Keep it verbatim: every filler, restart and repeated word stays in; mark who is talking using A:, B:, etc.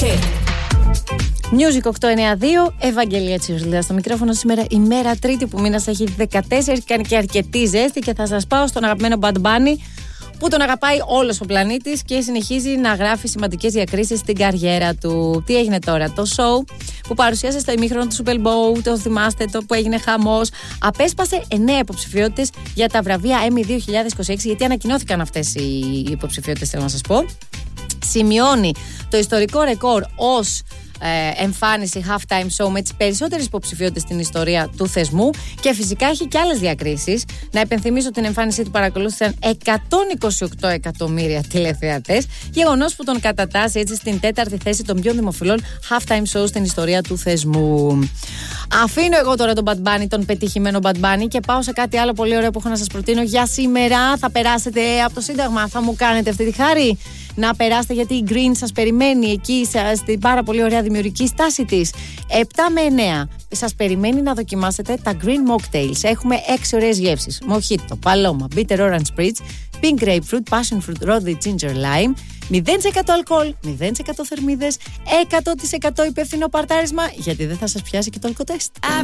A: Music οκτώ εννιά δύο, Ευαγγελία Τσιρλίδα στο μικρόφωνο σήμερα, ημέρα Τρίτη που μήνας έχει δεκατέσσερα, κάνει και αρκετή ζέστη και θα σας πάω στον αγαπημένο Bad Bunny που τον αγαπάει όλος ο πλανήτης και συνεχίζει να γράφει σημαντικές διακρίσεις στην καριέρα του. Τι έγινε τώρα? Το show που παρουσίασε στο ημίχρονο του Super Bowl, το θυμάστε το που έγινε χαμός, απέσπασε εννέα υποψηφιότητες για τα βραβεία Emmy δύο χιλιάδες είκοσι έξι, γιατί ανακοινώθηκαν αυτές οι υποψηφιότητες, θέλω να σας πω. Σημειώνει το ιστορικό ρεκόρ ως Ε, εμφάνιση halftime show με τις περισσότερες υποψηφιότητες στην ιστορία του θεσμού και φυσικά έχει και άλλες διακρίσεις. Να υπενθυμίσω την εμφάνισή του παρακολούθησαν εκατόν είκοσι οκτώ εκατομμύρια τηλεθεατές, γεγονός που τον κατατάσσει έτσι στην τέταρτη θέση των πιο δημοφιλών halftime show στην ιστορία του θεσμού. Αφήνω εγώ τώρα τον Bad Bunny, τον πετυχημένο Bad Bunny, και πάω σε κάτι άλλο πολύ ωραίο που έχω να σας προτείνω για σήμερα. Θα περάσετε από το Σύνταγμα, θα μου κάνετε αυτή τη χάρη να περάσετε, γιατί η Green σας περιμένει εκεί στην πάρα πολύ ωραία δημιουργική στάση της. επτά με εννέα σας περιμένει να δοκιμάσετε τα Green Mocktails. Έχουμε έξι ωραίες γεύσεις: Mojito, Paloma, Bitter Orange Spritz, Pink Grapefruit, Passion Fruit, Rosy Ginger Lime. μηδέν τοις εκατό αλκοόλ, μηδέν τοις εκατό θερμίδες, εκατό τοις εκατό υπεύθυνο παρτάρισμα, γιατί δεν θα σας πιάσει και το αλκοτέστ.